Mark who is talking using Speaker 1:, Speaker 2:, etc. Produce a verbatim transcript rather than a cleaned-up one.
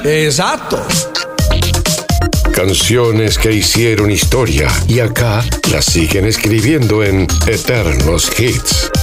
Speaker 1: Exacto.
Speaker 2: Canciones que hicieron historia y acá las siguen escribiendo en Eternos Hits.